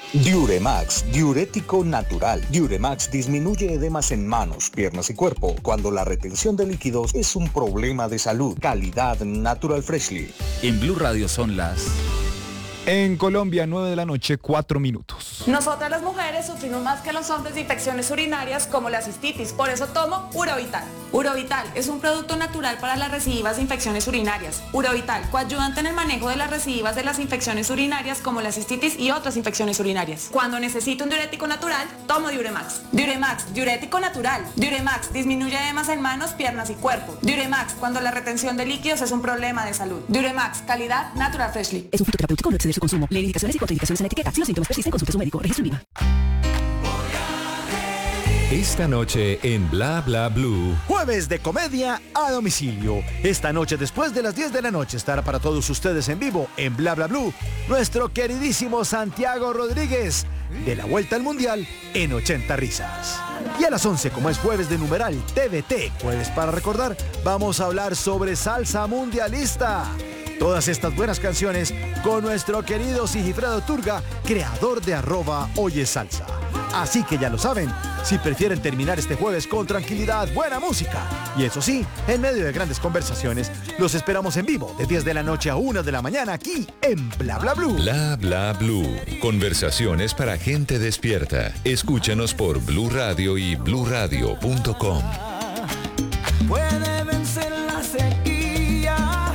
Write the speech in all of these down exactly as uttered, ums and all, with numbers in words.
Diuremax, diurético natural. Diuremax disminuye edemas en manos, piernas y cuerpo cuando la retención de líquidos es un problema de salud. Calidad Natural Freshly. En Blue Radio son las... En Colombia, nueve de la noche, cuatro minutos. Nosotras las mujeres sufrimos más que los hombres de infecciones urinarias como la cistitis, por eso tomo Urovital. Urovital es un producto natural para las recidivas de infecciones urinarias. Urovital, coayudante en el manejo de las recidivas de las infecciones urinarias como la cistitis y otras infecciones urinarias. Cuando necesito un diurético natural, tomo Diuremax. Diuremax, diurético natural. Diuremax disminuye edemas en manos, piernas y cuerpo. Diuremax, cuando la retención de líquidos es un problema de salud. Diuremax, calidad Natural Freshly. Es un fitoterapéutico, no exceder su consumo. Lee indicaciones y contraindicaciones en la etiqueta. Si los síntomas persisten, consulte a su médico. Registro INVIMA. Esta noche en Bla Bla Blue. Jueves de comedia a domicilio. Esta noche después de las diez de la noche estará para todos ustedes en vivo en Bla Bla Blue nuestro queridísimo Santiago Rodríguez de la Vuelta al Mundial en ochenta risas. Y a las once, como es jueves de numeral T V T, jueves para recordar, vamos a hablar sobre salsa mundialista. Todas estas buenas canciones con nuestro querido Sigifredo Turga, creador de arroba Oye Salsa. Así que ya lo saben, si prefieren terminar este jueves con tranquilidad, buena música y eso sí, en medio de grandes conversaciones, los esperamos en vivo de diez de la noche a una de la mañana aquí en Bla Bla Blue. Bla Bla Blue. Conversaciones para gente despierta. Escúchanos por Blue Radio y blue radio punto com. Puede vencer la sequía.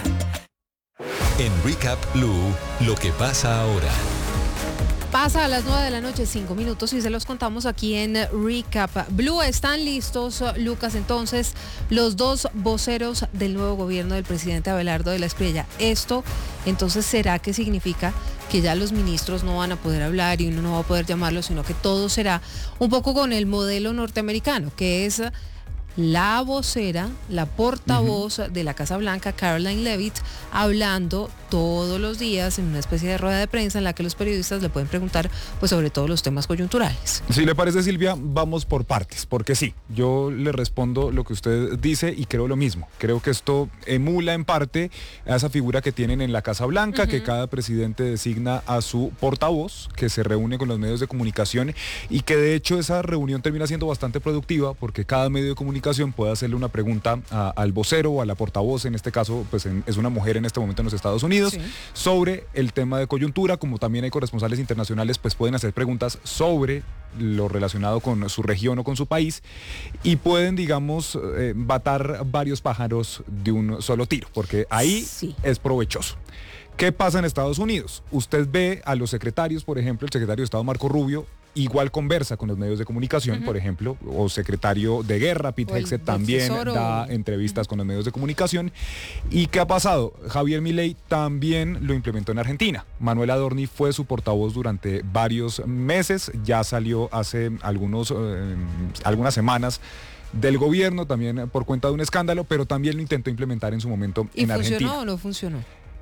En Recap Blue, lo que pasa ahora. Pasa a las nueve de la noche, cinco minutos, y se los contamos aquí en Recap Blue. ¿Están listos, Lucas, entonces, los dos voceros del nuevo gobierno del presidente Abelardo de la Espriella? Esto, entonces, ¿será que significa que ya los ministros no van a poder hablar y uno no va a poder llamarlos, sino que todo será un poco con el modelo norteamericano, que es la vocera, la portavoz uh-huh. de la Casa Blanca, Caroline Leavitt, hablando todos los días en una especie de rueda de prensa en la que los periodistas le pueden preguntar pues sobre todos los temas coyunturales? Si le parece, Silvia, vamos por partes, porque sí, yo le respondo lo que usted dice y creo lo mismo. Creo que esto emula en parte a esa figura que tienen en la Casa Blanca, uh-huh. que cada presidente designa a su portavoz, que se reúne con los medios de comunicación y que de hecho esa reunión termina siendo bastante productiva porque cada medio de comunicación puede hacerle una pregunta a, al vocero o a la portavoz, en este caso pues en, es una mujer en este momento en los Estados Unidos, sí. sobre el tema de coyuntura, como también hay corresponsales internacionales, pues pueden hacer preguntas sobre lo relacionado con su región o con su país y pueden, digamos, eh, matar varios pájaros de un solo tiro, porque ahí sí. es provechoso. ¿Qué pasa en Estados Unidos? Usted ve a los secretarios, por ejemplo, el secretario de Estado Marco Rubio, igual conversa con los medios de comunicación, uh-huh. por ejemplo, o secretario de Guerra, Pete Hegseth, también da entrevistas uh-huh. con los medios de comunicación. ¿Y qué ha pasado? Javier Milei también lo implementó en Argentina. Manuel Adorni fue su portavoz durante varios meses, ya salió hace algunos, eh, algunas semanas del gobierno, también por cuenta de un escándalo, pero también lo intentó implementar en su momento en Argentina. ¿Y funcionó o no funcionó?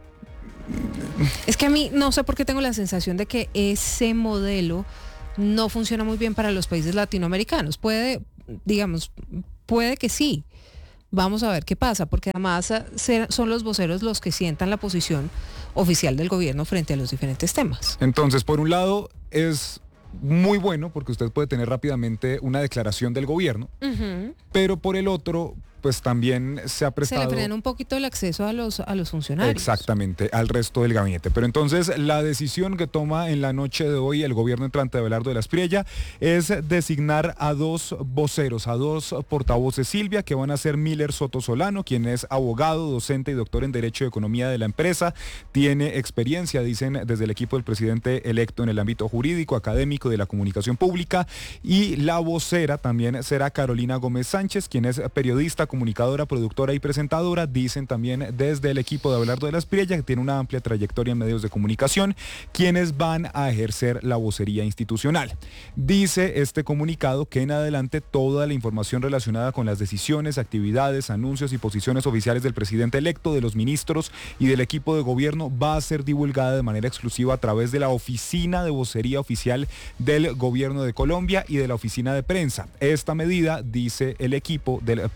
Es que a mí no sé por qué tengo la sensación de que ese modelo no funciona muy bien para los países latinoamericanos. Puede, digamos, puede que sí. Vamos a ver qué pasa, porque además son los voceros los que sientan la posición oficial del gobierno frente a los diferentes temas. Entonces, por un lado, es muy bueno porque usted puede tener rápidamente una declaración del gobierno, uh-huh. pero por el otro, pues también se ha prestado... Se le frena un poquito el acceso a los, a los funcionarios. Exactamente, al resto del gabinete. Pero entonces la decisión que toma en la noche de hoy el gobierno entrante de Abelardo de la Espriella es designar a dos voceros, a dos portavoces, Silvia, que van a ser Miller Soto Solano, quien es abogado, docente y doctor en Derecho y Economía de la empresa. Tiene experiencia, dicen, desde el equipo del presidente electo en el ámbito jurídico, académico, de la comunicación pública. Y la vocera también será Carolina Gómez Sánchez, quien es periodista, comunicadora, productora y presentadora. Dicen también desde el equipo de Abelardo de la Espriella, que tiene una amplia trayectoria en medios de comunicación, quienes van a ejercer la vocería institucional. Dice este comunicado que en adelante toda la información relacionada con las decisiones, actividades, anuncios y posiciones oficiales del presidente electo, de los ministros y del equipo de gobierno va a ser divulgada de manera exclusiva a través de la oficina de vocería oficial del gobierno de Colombia y de la oficina de prensa. Esta medida, dice el equipo del presidente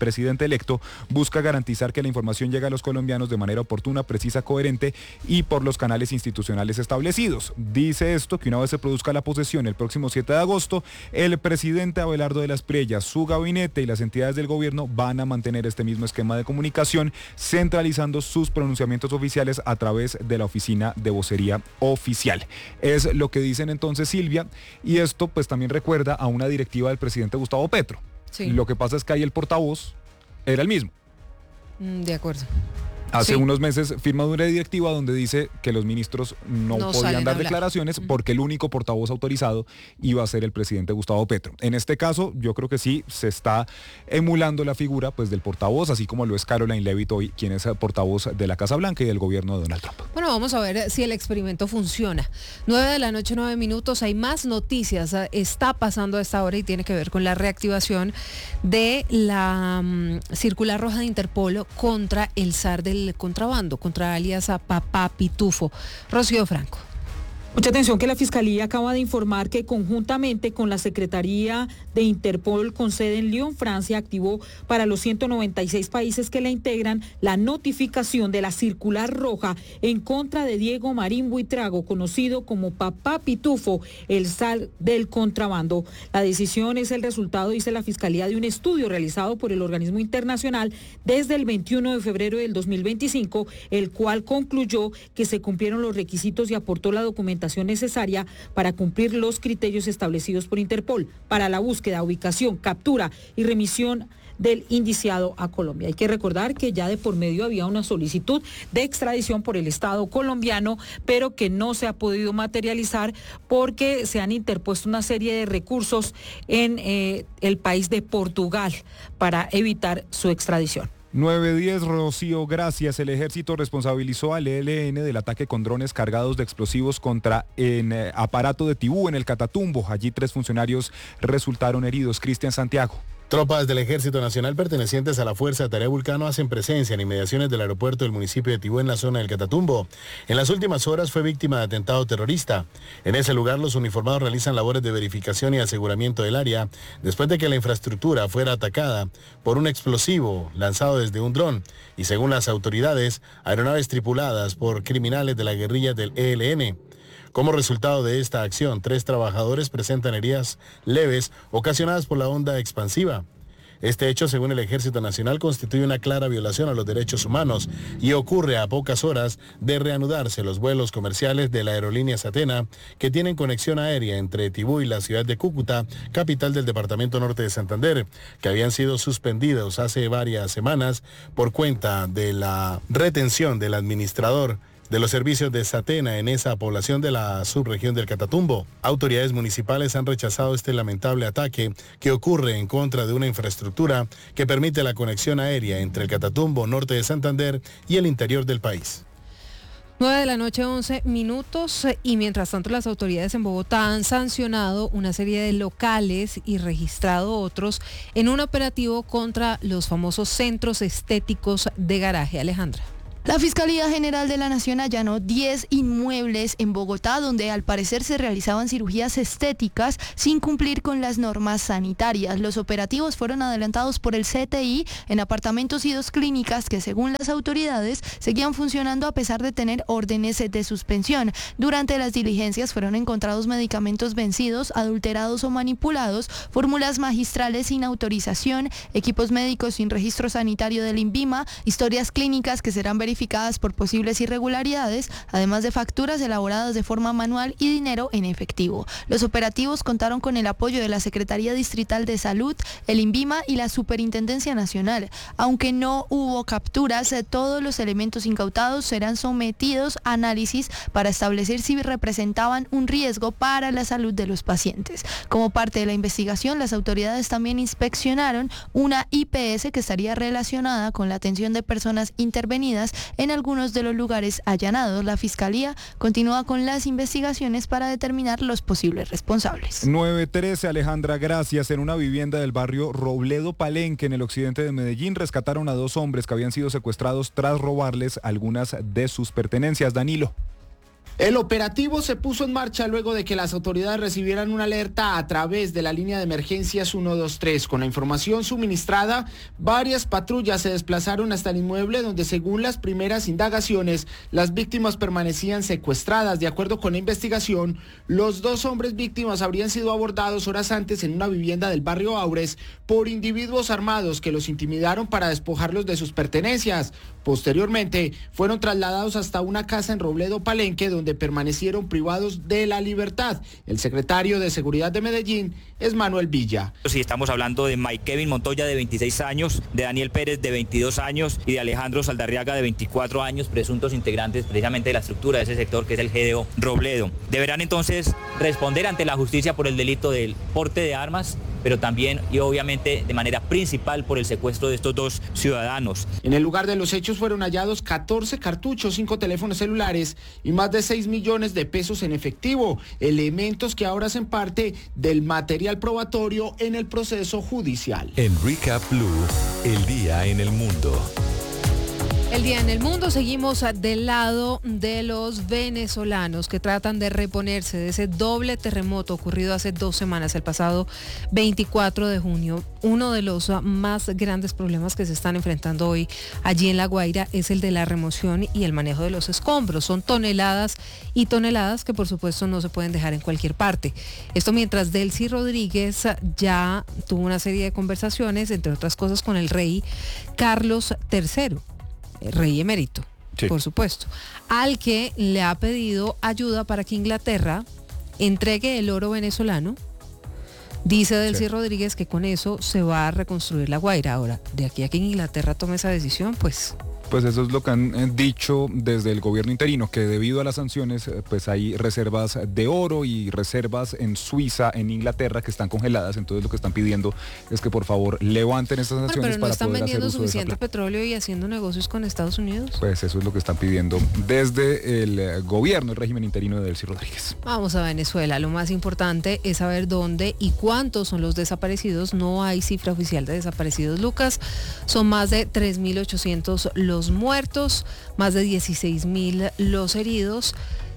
electo, busca garantizar que la información llegue a los colombianos de manera oportuna, precisa, coherente y por los canales institucionales establecidos. Dice esto que una vez se produzca la posesión el próximo siete de agosto, el presidente Abelardo de las Priellas, su gabinete y las entidades del gobierno van a mantener este mismo esquema de comunicación, centralizando sus pronunciamientos oficiales a través de la oficina de vocería oficial. Es lo que dicen entonces, Silvia, y esto pues también recuerda a una directiva del presidente Gustavo Petro. Sí. Lo que pasa es que ahí el portavoz era el mismo. Mm, de acuerdo. Hace Sí. unos meses firma una directiva donde dice que los ministros no, No podían salen a dar hablar. declaraciones porque el único portavoz autorizado iba a ser el presidente Gustavo Petro. En este caso, yo creo que sí se está emulando la figura pues del portavoz, así como lo es Caroline Levitt hoy, quien es el portavoz de la Casa Blanca y del gobierno de Donald Trump. Bueno, vamos a ver si el experimento funciona. nueve de la noche, nueve minutos, hay más noticias. Está pasando a esta hora y tiene que ver con la reactivación de la um, circular roja de Interpol contra el zar del contrabando, contra alias a Papá Pitufo. Rocío Franco. Mucha atención que la Fiscalía acaba de informar que conjuntamente con la Secretaría de Interpol con sede en Lyon, Francia, activó para los ciento noventa y seis países que la integran la notificación de la circular roja en contra de Diego Marín Buitrago, conocido como Papá Pitufo, el zar del contrabando. La decisión es el resultado, dice la Fiscalía, de un estudio realizado por el organismo internacional desde el veintiuno de febrero del dos mil veinticinco, el cual concluyó que se cumplieron los requisitos y aportó la documentación necesaria para cumplir los criterios establecidos por Interpol para la búsqueda, ubicación, captura y remisión del indiciado a Colombia. Hay que recordar que ya de por medio había una solicitud de extradición por el Estado colombiano, pero que no se ha podido materializar porque se han interpuesto una serie de recursos en eh, el país de Portugal para evitar su extradición. nueve diez, Rocío, gracias. El ejército responsabilizó al E L N del ataque con drones cargados de explosivos contra el eh, aparato de Tibú en el Catatumbo. Allí tres funcionarios resultaron heridos. Cristian Santiago. Tropas del Ejército Nacional pertenecientes a la Fuerza Tarea Vulcano hacen presencia en inmediaciones del aeropuerto del municipio de Tibú en la zona del Catatumbo. En las últimas horas fue víctima de atentado terrorista. En ese lugar los uniformados realizan labores de verificación y aseguramiento del área después de que la infraestructura fuera atacada por un explosivo lanzado desde un dron y, según las autoridades, aeronaves tripuladas por criminales de la guerrilla del E L N. Como resultado de esta acción, tres trabajadores presentan heridas leves ocasionadas por la onda expansiva. Este hecho, según el Ejército Nacional, constituye una clara violación a los derechos humanos y ocurre a pocas horas de reanudarse los vuelos comerciales de la aerolínea Satena, que tienen conexión aérea entre Tibú y la ciudad de Cúcuta, capital del departamento norte de Santander, que habían sido suspendidos hace varias semanas por cuenta de la retención del administrador de los servicios de Satena en esa población de la subregión del Catatumbo. Autoridades municipales han rechazado este lamentable ataque que ocurre en contra de una infraestructura que permite la conexión aérea entre el Catatumbo, norte de Santander, y el interior del país. nueve de la noche, once minutos, y mientras tanto las autoridades en Bogotá han sancionado una serie de locales y registrado otros en un operativo contra los famosos centros estéticos de garaje. Alejandra. La Fiscalía General de la Nación allanó diez inmuebles en Bogotá donde al parecer se realizaban cirugías estéticas sin cumplir con las normas sanitarias. Los operativos fueron adelantados por el C T I en apartamentos y dos clínicas que, según las autoridades, seguían funcionando a pesar de tener órdenes de suspensión. Durante las diligencias fueron encontrados medicamentos vencidos, adulterados o manipulados, fórmulas magistrales sin autorización, equipos médicos sin registro sanitario del INVIMA, historias clínicas que serán verificadas por posibles irregularidades, además de facturas elaboradas de forma manual y dinero en efectivo. Los operativos contaron con el apoyo de la Secretaría Distrital de Salud, el INVIMA y la Superintendencia Nacional. Aunque no hubo capturas, todos los elementos incautados serán sometidos a análisis para establecer si representaban un riesgo para la salud de los pacientes. Como parte de la investigación, las autoridades también inspeccionaron una I P S que estaría relacionada con la atención de personas intervenidas en algunos de los lugares allanados. La Fiscalía continúa con las investigaciones para determinar los posibles responsables. nueve trece, Alejandra, gracias. En una vivienda del barrio Robledo Palenque, en el occidente de Medellín, rescataron a dos hombres que habían sido secuestrados tras robarles algunas de sus pertenencias. Danilo. El operativo se puso en marcha luego de que las autoridades recibieran una alerta a través de la línea de emergencias ciento veintitrés. Con la información suministrada, varias patrullas se desplazaron hasta el inmueble donde, según las primeras indagaciones, las víctimas permanecían secuestradas. De acuerdo con la investigación, los dos hombres víctimas habrían sido abordados horas antes en una vivienda del barrio Aures por individuos armados que los intimidaron para despojarlos de sus pertenencias. Posteriormente, fueron trasladados hasta una casa en Robledo, Palenque, donde permanecieron privados de la libertad. El secretario de Seguridad de Medellín es Manuel Villa. Si estamos hablando de Mike Kevin Montoya, de veintiséis años, de Daniel Pérez, de veintidós años, y de Alejandro Saldarriaga, de veinticuatro años, presuntos integrantes precisamente de la estructura de ese sector que es el G D O Robledo. Deberán entonces responder ante la justicia por el delito del porte de armas, pero también y obviamente de manera principal por el secuestro de estos dos ciudadanos. En el lugar de los hechos fueron hallados catorce cartuchos, cinco teléfonos celulares y más de seis millones de pesos en efectivo, elementos que ahora hacen parte del material probatorio en el proceso judicial. En Recap Blue, el día en el mundo. El día en el mundo, seguimos del lado de los venezolanos que tratan de reponerse de ese doble terremoto ocurrido hace dos semanas, el pasado veinticuatro de junio. Uno de los más grandes problemas que se están enfrentando hoy allí en La Guaira es el de la remoción y el manejo de los escombros. Son toneladas y toneladas que por supuesto no se pueden dejar en cualquier parte. Esto mientras Delcy Rodríguez ya tuvo una serie de conversaciones, entre otras cosas, con el rey Carlos tercero. Rey emérito, sí, por supuesto, al que le ha pedido ayuda para que Inglaterra entregue el oro venezolano. Dice Delcy sí. Rodríguez que con eso se va a reconstruir La Guaira. Ahora, de aquí a que Inglaterra tome esa decisión, pues... Pues eso es lo que han eh, dicho desde el gobierno interino, que debido a las sanciones, eh, pues hay reservas de oro y reservas en Suiza, en Inglaterra, que están congeladas. Entonces lo que están pidiendo es que por favor levanten estas sanciones, bueno, pero no para están poder vendiendo hacer uso suficiente de esa plata. Petróleo y haciendo negocios con Estados Unidos. Pues eso es lo que están pidiendo desde el eh, gobierno, el régimen interino de Delcy Rodríguez. Vamos a Venezuela. Lo más importante es saber dónde y cuántos son los desaparecidos. No hay cifra oficial de desaparecidos, Lucas. Son más de tres mil ochocientos los muertos, más de dieciséis mil los heridos,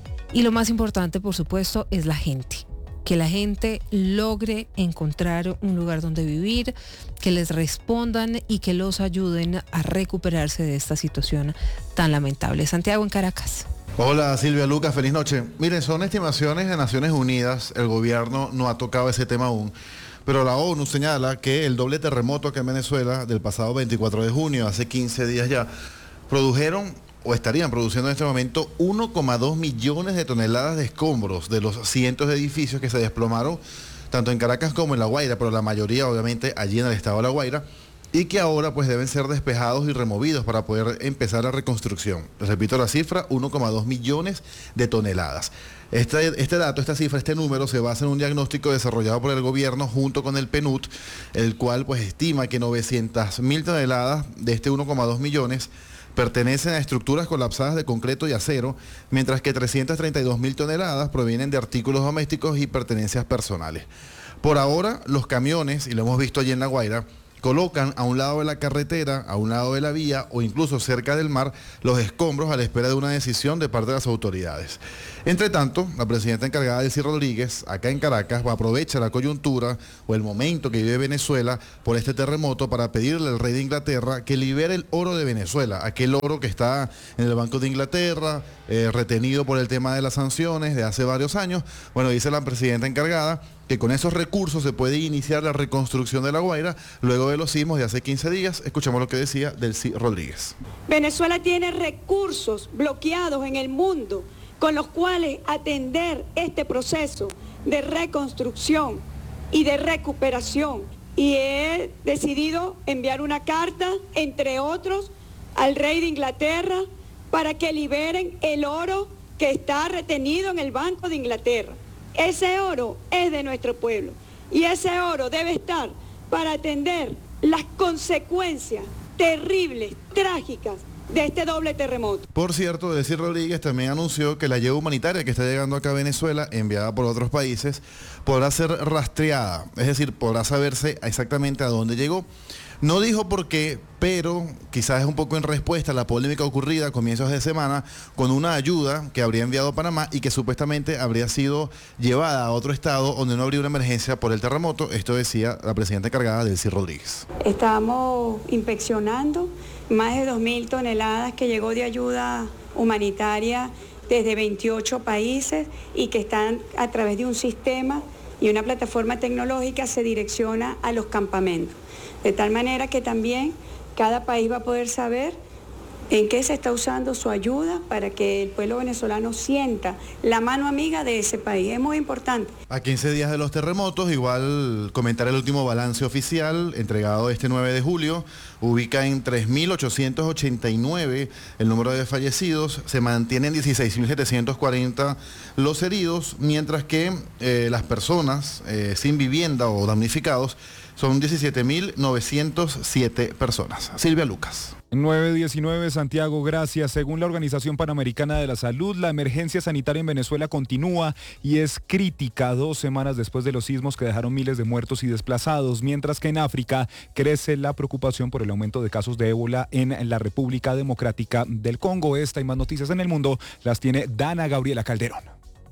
y lo más importante, por supuesto, es la gente. Que la gente logre encontrar un lugar donde vivir, que les respondan y que los ayuden a recuperarse de esta situación tan lamentable. Santiago, en Caracas. Hola Silvia, Lucas, feliz noche. Miren, son estimaciones de Naciones Unidas, el gobierno no ha tocado ese tema aún, pero la ONU señala que el doble terremoto acá en Venezuela del pasado veinticuatro de junio, hace quince días ya, produjeron o estarían produciendo en este momento uno coma dos millones de toneladas de escombros de los cientos de edificios que se desplomaron tanto en Caracas como en La Guaira, pero la mayoría obviamente allí en el estado de La Guaira, y que ahora pues deben ser despejados y removidos para poder empezar la reconstrucción. Les repito la cifra, uno coma dos millones de toneladas. Este, este dato, esta cifra, este número se basa en un diagnóstico desarrollado por el gobierno junto con el P N U D, el cual pues estima que novecientas mil toneladas de este uno coma dos millones pertenecen a estructuras colapsadas de concreto y acero, mientras que trescientas treinta y dos mil toneladas provienen de artículos domésticos y pertenencias personales. Por ahora, los camiones, y lo hemos visto allí en La Guaira, colocan a un lado de la carretera, a un lado de la vía o incluso cerca del mar los escombros a la espera de una decisión de parte de las autoridades. Entre tanto, la presidenta encargada, Delcy Rodríguez, acá en Caracas, aprovecha la coyuntura o el momento que vive Venezuela por este terremoto para pedirle al rey de Inglaterra que libere el oro de Venezuela, aquel oro que está en el Banco de Inglaterra, eh, retenido por el tema de las sanciones de hace varios años. Bueno, dice la presidenta encargada que con esos recursos se puede iniciar la reconstrucción de La Guaira luego de los sismos de hace quince días. Escuchamos lo que decía Delcy Rodríguez. Venezuela tiene recursos bloqueados en el mundo con los cuales atender este proceso de reconstrucción y de recuperación. Y he decidido enviar una carta, entre otros, al rey de Inglaterra para que liberen el oro que está retenido en el Banco de Inglaterra. Ese oro es de nuestro pueblo y ese oro debe estar para atender las consecuencias terribles, trágicas de este doble terremoto. Por cierto, Delcy Rodríguez también anunció que la ayuda humanitaria que está llegando acá a Venezuela, enviada por otros países, podrá ser rastreada, es decir, podrá saberse exactamente a dónde llegó. No dijo por qué, pero quizás es un poco en respuesta a la polémica ocurrida a comienzos de semana con una ayuda que habría enviado Panamá y que supuestamente habría sido llevada a otro estado donde no habría una emergencia por el terremoto. Esto decía la presidenta encargada, Delcy Rodríguez. Estamos inspeccionando más de dos mil toneladas que llegó de ayuda humanitaria desde veintiocho países y que están a través de un sistema y una plataforma tecnológica se direcciona a los campamentos. De tal manera que también cada país va a poder saber en qué se está usando su ayuda para que el pueblo venezolano sienta la mano amiga de ese país. Es muy importante. A quince días de los terremotos, igual comentar el último balance oficial entregado este nueve de julio, ubica en tres mil ochocientos ochenta y nueve el número de fallecidos, se mantienen dieciséis mil setecientos cuarenta los heridos, mientras que eh, las personas eh, sin vivienda o damnificados son diecisiete mil novecientos siete personas. Silvia Lucas. nueve diecinueve, Santiago, gracias. Según la Organización Panamericana de la Salud, la emergencia sanitaria en Venezuela continúa y es crítica dos semanas después de los sismos que dejaron miles de muertos y desplazados, mientras que en África crece la preocupación por el aumento de casos de ébola en la República Democrática del Congo. Esta y más noticias en el mundo las tiene Dana Gabriela Calderón.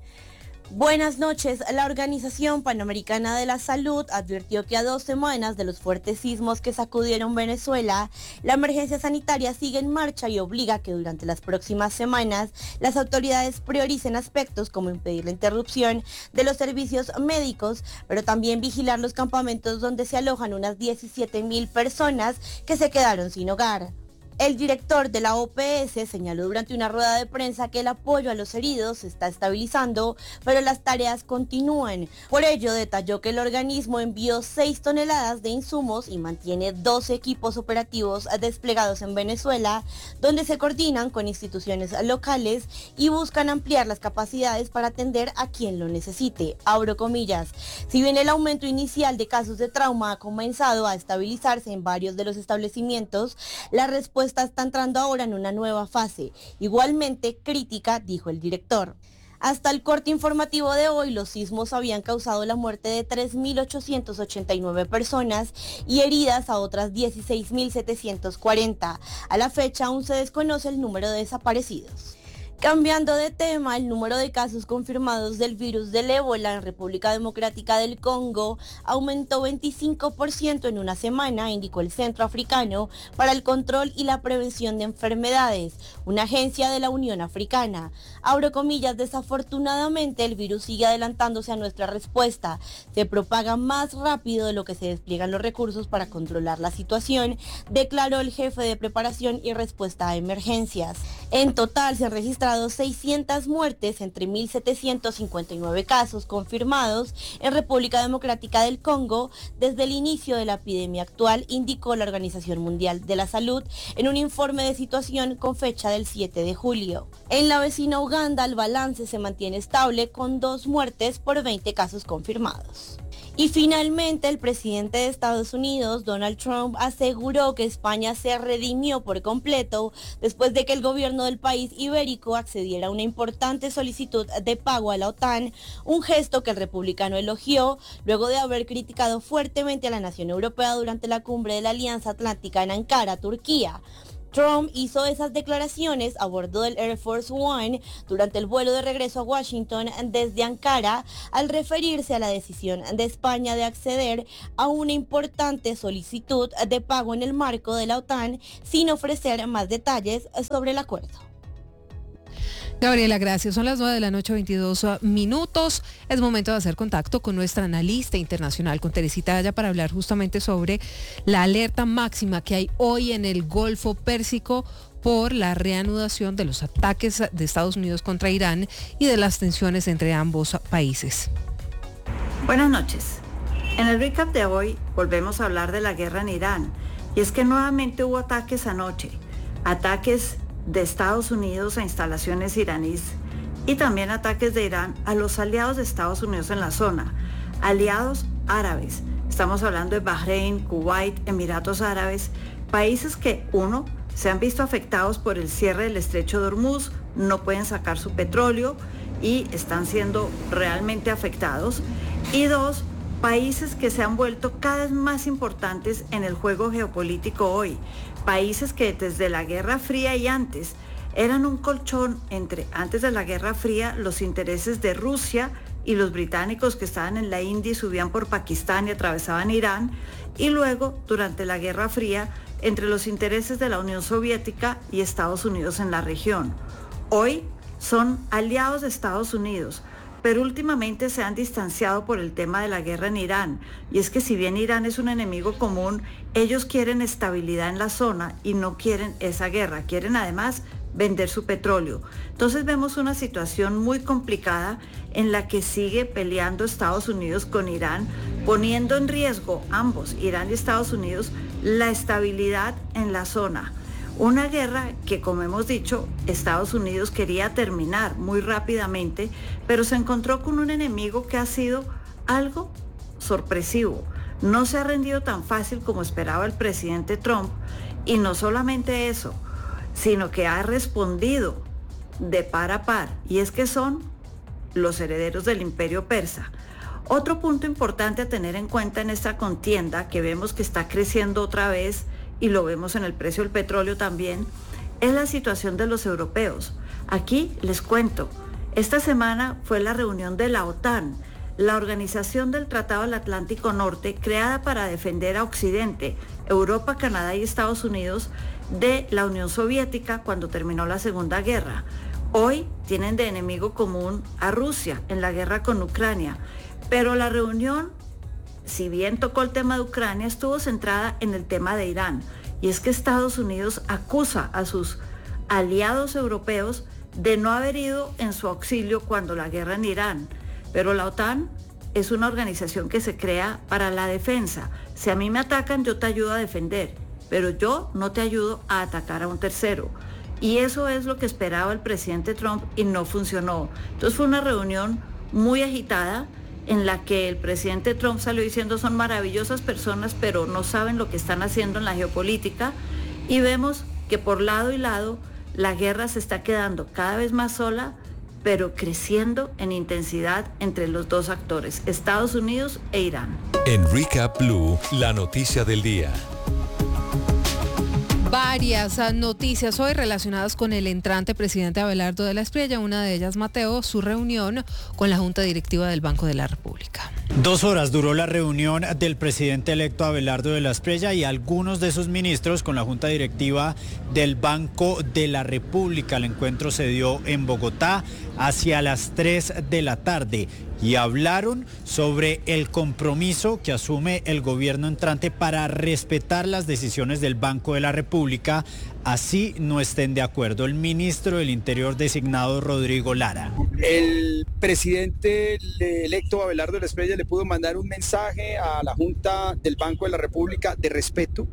Buenas noches. La Organización Panamericana de la Salud advirtió que a dos semanas de los fuertes sismos que sacudieron Venezuela, la emergencia sanitaria sigue en marcha y obliga a que durante las próximas semanas las autoridades prioricen aspectos como impedir la interrupción de los servicios médicos, pero también vigilar los campamentos donde se alojan unas diecisiete mil personas que se quedaron sin hogar. El director de la O P S señaló durante una rueda de prensa que el apoyo a los heridos se está estabilizando, pero las tareas continúan. Por ello, detalló que el organismo envió seis toneladas de insumos y mantiene doce equipos operativos desplegados en Venezuela, donde se coordinan con instituciones locales y buscan ampliar las capacidades para atender a quien lo necesite. Abro comillas. Si bien el aumento inicial de casos de trauma ha comenzado a estabilizarse en varios de los establecimientos, la respuesta está entrando ahora en una nueva fase, igualmente crítica, dijo el director. Hasta el corte informativo de hoy, los sismos habían causado la muerte de tres mil ochocientas ochenta y nueve personas y heridas a otras dieciséis mil setecientos cuarenta. A la fecha aún se desconoce el número de desaparecidos. Cambiando de tema, el número de casos confirmados del virus del ébola en República Democrática del Congo aumentó veinticinco por ciento en una semana, indicó el Centro Africano para el Control y la Prevención de Enfermedades, una agencia de la Unión Africana. Abro comillas, desafortunadamente el virus sigue adelantándose a nuestra respuesta. Se propaga más rápido de lo que se despliegan los recursos para controlar la situación, declaró el jefe de preparación y respuesta a emergencias. En total se han registrado seiscientas muertes entre mil setecientos cincuenta y nueve casos confirmados en República Democrática del Congo desde el inicio de la epidemia actual, indicó la Organización Mundial de la Salud en un informe de situación con fecha del siete de julio. En la vecina Uganda el balance se mantiene estable con dos muertes por veinte casos confirmados. Y finalmente, el presidente de Estados Unidos, Donald Trump, aseguró que España se redimió por completo después de que el gobierno del país ibérico accediera a una importante solicitud de pago a la OTAN, un gesto que el republicano elogió luego de haber criticado fuertemente a la nación europea durante la cumbre de la Alianza Atlántica en Ankara, Turquía. Trump hizo esas declaraciones a bordo del Air Force One durante el vuelo de regreso a Washington desde Ankara al referirse a la decisión de España de acceder a una importante solicitud de pago en el marco de la OTAN sin ofrecer más detalles sobre el acuerdo. Gabriela, gracias. Son las nueve de la noche, veintidós minutos. Es momento de hacer contacto con nuestra analista internacional, con Teresita Aya, para hablar justamente sobre la alerta máxima que hay hoy en el Golfo Pérsico por la reanudación de los ataques de Estados Unidos contra Irán y de las tensiones entre ambos países. Buenas noches. En el recap de hoy volvemos a hablar de la guerra en Irán. Y es que nuevamente hubo ataques anoche. Ataques de Estados Unidos a instalaciones iraníes y también ataques de Irán a los aliados de Estados Unidos en la zona, aliados árabes. Estamos hablando de Bahrein, Kuwait, Emiratos Árabes, países que, uno, se han visto afectados por el cierre del estrecho de Hormuz, no pueden sacar su petróleo y están siendo realmente afectados, y dos, países que se han vuelto cada vez más importantes en el juego geopolítico hoy, países que desde la Guerra Fría y antes eran un colchón entre, antes de la Guerra Fría, los intereses de Rusia y los británicos que estaban en la India y subían por Pakistán y atravesaban Irán, y luego, durante la Guerra Fría, entre los intereses de la Unión Soviética y Estados Unidos en la región. Hoy son aliados de Estados Unidos, pero últimamente se han distanciado por el tema de la guerra en Irán. Y es que si bien Irán es un enemigo común, ellos quieren estabilidad en la zona y no quieren esa guerra. Quieren además vender su petróleo. Entonces vemos una situación muy complicada en la que sigue peleando Estados Unidos con Irán, poniendo en riesgo ambos, Irán y Estados Unidos, la estabilidad en la zona. Una guerra que, como hemos dicho, Estados Unidos quería terminar muy rápidamente, pero se encontró con un enemigo que ha sido algo sorpresivo. No se ha rendido tan fácil como esperaba el presidente Trump, y no solamente eso, sino que ha respondido de par a par, y es que son los herederos del imperio persa. Otro punto importante a tener en cuenta en esta contienda, que vemos que está creciendo otra vez, y lo vemos en el precio del petróleo también, es la situación de los europeos. Aquí les cuento, esta semana fue la reunión de la OTAN, la Organización del Tratado del Atlántico Norte, creada para defender a Occidente, Europa, Canadá y Estados Unidos, de la Unión Soviética cuando terminó la Segunda Guerra. Hoy tienen de enemigo común a Rusia en la guerra con Ucrania, pero la reunión, si bien tocó el tema de Ucrania, estuvo centrada en el tema de Irán. Y es que Estados Unidos acusa a sus aliados europeos de no haber ido en su auxilio cuando la guerra en Irán. Pero la OTAN es una organización que se crea para la defensa. Si a mí me atacan, yo te ayudo a defender, pero yo no te ayudo a atacar a un tercero. Y eso es lo que esperaba el presidente Trump y no funcionó. Entonces fue una reunión muy agitada, en la que el presidente Trump salió diciendo son maravillosas personas, pero no saben lo que están haciendo en la geopolítica, y vemos que por lado y lado la guerra se está quedando cada vez más sola, pero creciendo en intensidad entre los dos actores, Estados Unidos e Irán. En Recap Blue, la noticia del día. Varias noticias hoy relacionadas con el entrante presidente Abelardo de la Espriella, una de ellas, Mateo, su reunión con la Junta Directiva del Banco de la República. Dos horas duró la reunión del presidente electo Abelardo de la Espriella y algunos de sus ministros con la Junta Directiva del Banco de la República. El encuentro se dio en Bogotá hacia las tres de la tarde y hablaron sobre el compromiso que asume el gobierno entrante para respetar las decisiones del Banco de la República, así no estén de acuerdo. El ministro del Interior designado, Rodrigo Lara. El presidente electo Abelardo de la Espriella le pudo mandar un mensaje a la Junta del Banco de la República de respeto,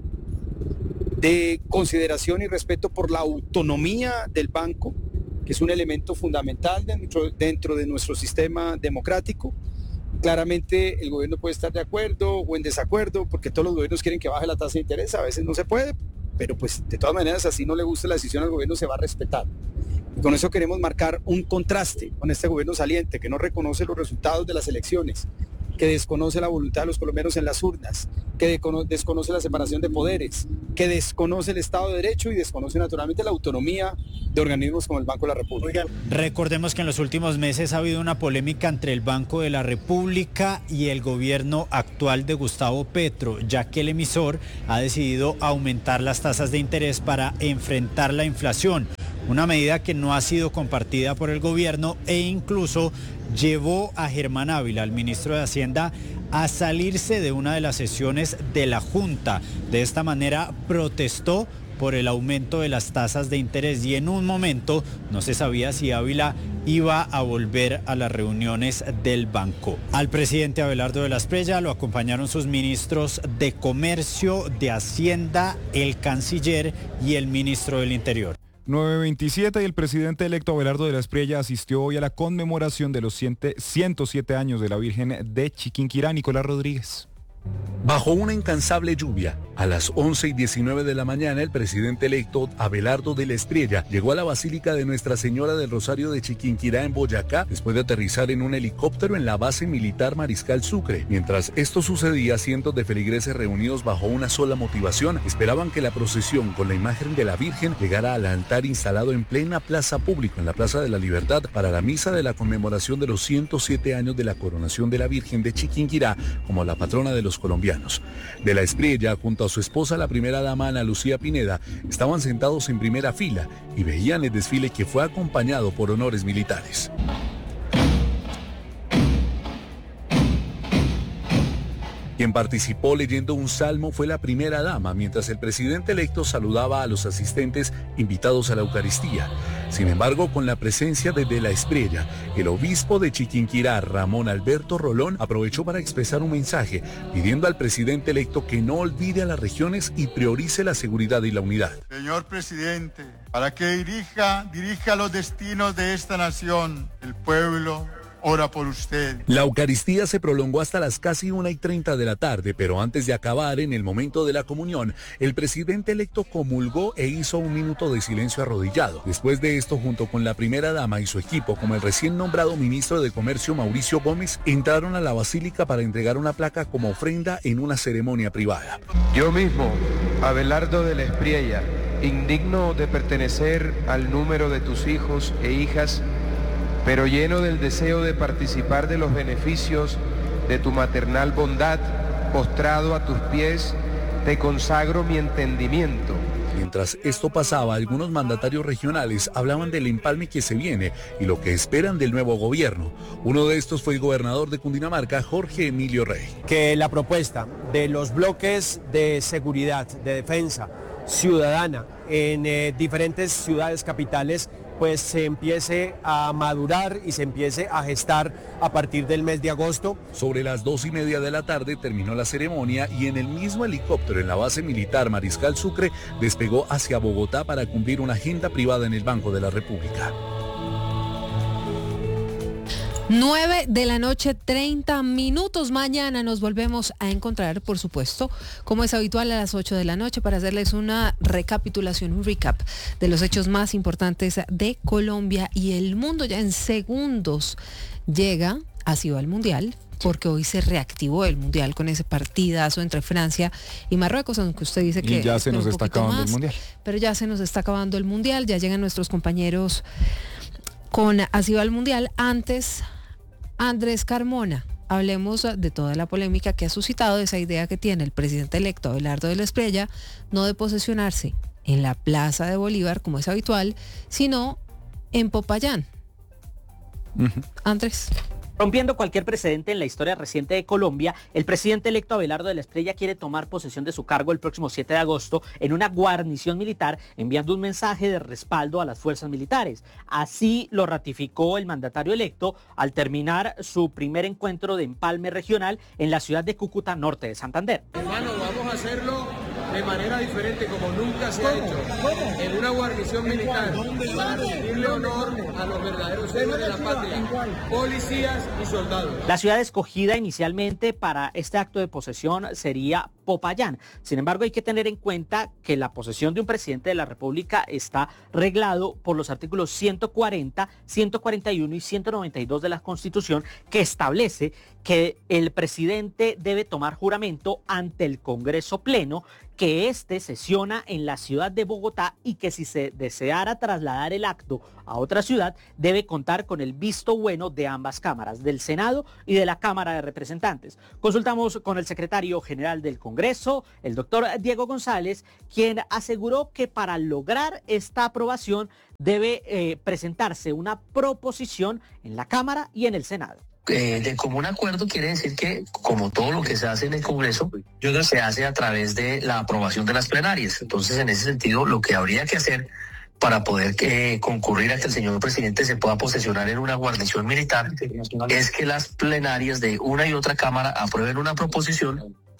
de consideración y respeto por la autonomía del banco, que es un elemento fundamental dentro, dentro de nuestro sistema democrático. Claramente el gobierno puede estar de acuerdo o en desacuerdo, porque todos los gobiernos quieren que baje la tasa de interés, a veces no se puede, pero pues de todas maneras, así no le gusta la decisión al gobierno, se va a respetar. Y con eso queremos marcar un contraste con este gobierno saliente, que no reconoce los resultados de las elecciones, que desconoce la voluntad de los colombianos en las urnas, que desconoce la separación de poderes, que desconoce el Estado de Derecho y desconoce naturalmente la autonomía de organismos como el Banco de la República. Recordemos que en los últimos meses ha habido una polémica entre el Banco de la República y el gobierno actual de Gustavo Petro, ya que el emisor ha decidido aumentar las tasas de interés para enfrentar la inflación, una medida que no ha sido compartida por el gobierno e incluso llevó a Germán Ávila, el ministro de Hacienda, a salirse de una de las sesiones de la Junta. De esta manera protestó por el aumento de las tasas de interés y en un momento no se sabía si Ávila iba a volver a las reuniones del banco. Al presidente Abelardo de la Espriella lo acompañaron sus ministros de Comercio, de Hacienda, el canciller y el ministro del Interior. nueve veintisiete y el presidente electo Abelardo de la Espriella asistió hoy a la conmemoración de los ciento siete años de la Virgen de Chiquinquirá. Nicolás Rodríguez. Bajo una incansable lluvia, a las once y diecinueve de la mañana, el presidente electo Abelardo de la Espriella llegó a la Basílica de Nuestra Señora del Rosario de Chiquinquirá en Boyacá después de aterrizar en un helicóptero en la base militar Mariscal Sucre. Mientras esto sucedía, cientos de feligreses reunidos bajo una sola motivación esperaban que la procesión con la imagen de la Virgen llegara al altar instalado en plena plaza pública en la Plaza de la Libertad para la misa de la conmemoración de los ciento siete años de la coronación de la Virgen de Chiquinquirá como la patrona de los colombianos. De la Espriella, junto a su esposa, la primera dama Ana Lucía Pineda, estaban sentados en primera fila y veían el desfile que fue acompañado por honores militares. Quien participó leyendo un salmo fue la primera dama, mientras el presidente electo saludaba a los asistentes invitados a la Eucaristía. Sin embargo, con la presencia de De la Espriella, el obispo de Chiquinquirá, Ramón Alberto Rolón, aprovechó para expresar un mensaje pidiendo al presidente electo que no olvide a las regiones y priorice la seguridad y la unidad. Señor presidente, para que dirija, dirija los destinos de esta nación, el pueblo ora por usted. La Eucaristía se prolongó hasta las casi una y treinta de la tarde, pero antes de acabar, en el momento de la comunión, el presidente electo comulgó e hizo un minuto de silencio arrodillado. Después de esto, junto con la primera dama y su equipo, como el recién nombrado ministro de Comercio Mauricio Gómez, entraron a la basílica para entregar una placa como ofrenda en una ceremonia privada. Yo mismo, Abelardo de la Espriella, indigno de pertenecer al número de tus hijos e hijas, pero lleno del deseo de participar de los beneficios de tu maternal bondad, postrado a tus pies, te consagro mi entendimiento. Mientras esto pasaba, algunos mandatarios regionales hablaban del empalme que se viene y lo que esperan del nuevo gobierno. Uno de estos fue el gobernador de Cundinamarca, Jorge Emilio Rey. Que la propuesta de los bloques de seguridad, de defensa ciudadana en eh, diferentes ciudades capitales pues se empiece a madurar y se empiece a gestar a partir del mes de agosto. Sobre las dos y media de la tarde terminó la ceremonia y en el mismo helicóptero en la base militar Mariscal Sucre despegó hacia Bogotá para cumplir una agenda privada en el Banco de la República. nueve de la noche, treinta minutos. Mañana nos volvemos a encontrar, por supuesto, como es habitual, a las ocho de la noche para hacerles una recapitulación, un recap de los hechos más importantes de Colombia y el mundo. Ya en segundos llega, así va el Mundial, porque hoy se reactivó el Mundial con ese partidazo entre Francia y Marruecos, aunque usted dice que... Y ya se nos está acabando el Mundial. Pero ya se nos está acabando el Mundial, ya llegan nuestros compañeros con Así va el Mundial. Antes... Andrés Carmona, hablemos de toda la polémica que ha suscitado esa idea que tiene el presidente electo Abelardo de la Espriella, no de posesionarse en la Plaza de Bolívar, como es habitual, sino en Popayán. Uh-huh. Andrés. Rompiendo cualquier precedente en la historia reciente de Colombia, el presidente electo Abelardo de la Espriella quiere tomar posesión de su cargo el próximo siete de agosto en una guarnición militar, enviando un mensaje de respaldo a las fuerzas militares. Así lo ratificó el mandatario electo al terminar su primer encuentro de empalme regional en la ciudad de Cúcuta, norte de Santander. Hermano, vamos a hacerlo de manera diferente, como nunca se ha hecho, en una guarnición militar, para rendirle honor a los verdaderos héroes de la patria, policías y soldados. La ciudad escogida inicialmente para este acto de posesión sería Popayán. Sin embargo, hay que tener en cuenta que la posesión de un presidente de la República está reglado por los artículos ciento cuarenta, ciento cuarenta y uno y ciento noventa y dos de la Constitución, que establece que el presidente debe tomar juramento ante el Congreso Pleno, que éste sesiona en la ciudad de Bogotá y que si se deseara trasladar el acto a otra ciudad, debe contar con el visto bueno de ambas cámaras, del Senado y de la Cámara de Representantes. Consultamos con el secretario general del Congreso, el doctor Diego González, quien aseguró que para lograr esta aprobación debe eh, presentarse una proposición en la Cámara y en el Senado. Eh, de común acuerdo quiere decir que, como todo lo que se hace en el Congreso, se hace a través de la aprobación de las plenarias. Entonces, en ese sentido, lo que habría que hacer para poder que, concurrir a que el señor presidente se pueda posesionar en una guarnición militar es que las plenarias de una y otra cámara aprueben una proposición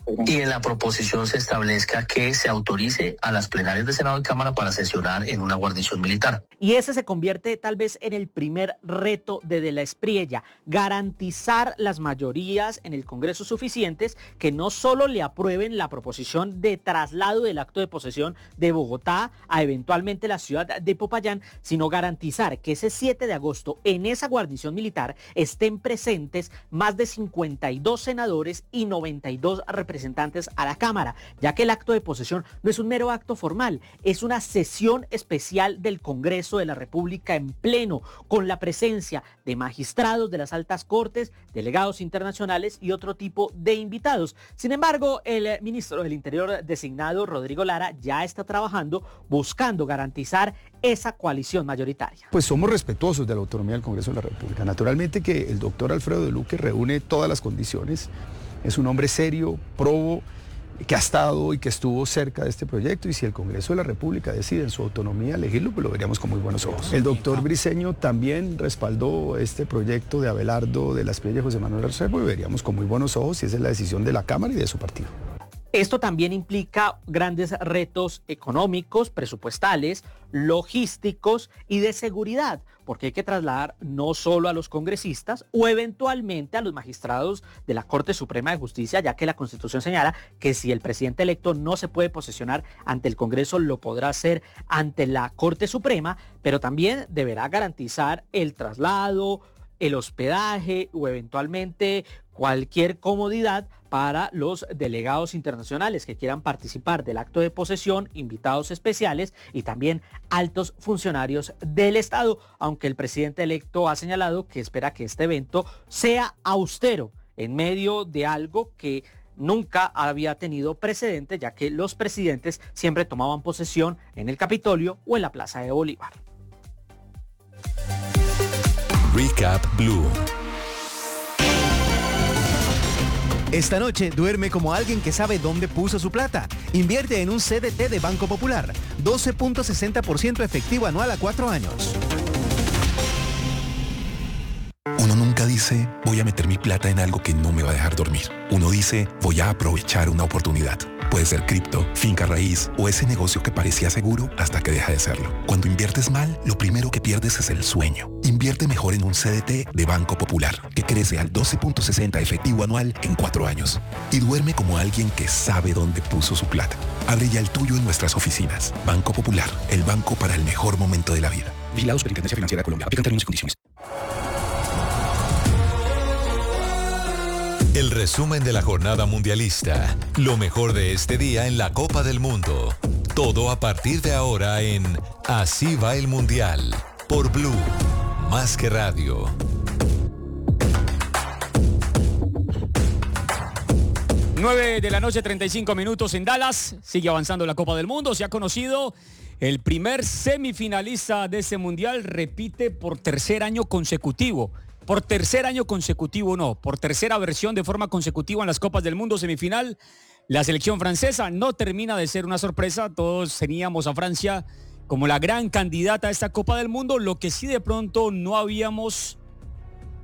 y en la proposición se establezca que se autorice a las plenarias de Senado y Cámara para sesionar en una guarnición militar. Y ese se convierte tal vez en el primer reto de De la Espriella, garantizar las mayorías en el Congreso suficientes que no solo le aprueben la proposición de traslado del acto de posesión de Bogotá a eventualmente la ciudad de Popayán, sino garantizar que ese siete de agosto en esa guarnición militar estén presentes más de cincuenta y dos senadores y noventa y dos representantes a la Cámara, ya que el acto de posesión no es un mero acto formal, es una sesión especial del Congreso de la República en pleno, con la presencia de magistrados de las altas cortes, delegados internacionales y otro tipo de invitados. Sin embargo, el ministro del Interior designado, Rodrigo Lara, ya está trabajando buscando garantizar esa coalición mayoritaria. Pues somos respetuosos de la autonomía del Congreso de la República. Naturalmente que el doctor Alfredo de Luque reúne todas las condiciones, es un hombre serio, probo, que ha estado y que estuvo cerca de este proyecto, y si el Congreso de la República decide en su autonomía elegirlo, pues lo veríamos con muy buenos ojos. El doctor Briceño también respaldó este proyecto de Abelardo de la Espriella y José Manuel Restrepo, y veríamos con muy buenos ojos si esa es la decisión de la Cámara y de su partido. Esto también implica grandes retos económicos, presupuestales, logísticos y de seguridad, porque hay que trasladar no solo a los congresistas o eventualmente a los magistrados de la Corte Suprema de Justicia, ya que la Constitución señala que si el presidente electo no se puede posesionar ante el Congreso, lo podrá hacer ante la Corte Suprema, pero también deberá garantizar el traslado, el hospedaje o eventualmente cualquier comodidad para los delegados internacionales que quieran participar del acto de posesión, invitados especiales y también altos funcionarios del Estado, aunque el presidente electo ha señalado que espera que este evento sea austero en medio de algo que nunca había tenido precedente, ya que los presidentes siempre tomaban posesión en el Capitolio o en la Plaza de Bolívar. Recap Blue. Esta noche duerme como alguien que sabe dónde puso su plata. Invierte en un C D T de Banco Popular. doce punto sesenta por ciento efectivo anual a cuatro años. Uno nunca dice, voy a meter mi plata en algo que no me va a dejar dormir. Uno dice, voy a aprovechar una oportunidad. Puede ser cripto, finca raíz o ese negocio que parecía seguro hasta que deja de serlo. Cuando inviertes mal, lo primero que pierdes es el sueño. Invierte mejor en un C D T de Banco Popular, que crece al doce punto sesenta efectivo anual en cuatro años. Y duerme como alguien que sabe dónde puso su plata. Abre ya el tuyo en nuestras oficinas. Banco Popular, el banco para el mejor momento de la vida. Vigilado Superintendencia Financiera de Colombia. Aplican términos y condiciones. El resumen de la jornada mundialista. Lo mejor de este día en la Copa del Mundo. Todo a partir de ahora en Así va el Mundial. Por Blue. Más que radio. nueve de la noche, treinta y cinco minutos en Dallas. Sigue avanzando la Copa del Mundo. Se ha conocido el primer semifinalista de ese Mundial. Repite por tercer año consecutivo. Por tercer año consecutivo, no, por tercera versión de forma consecutiva en las Copas del Mundo semifinal, la selección francesa no termina de ser una sorpresa. Todos teníamos a Francia como la gran candidata a esta Copa del Mundo. Lo que sí de pronto no habíamos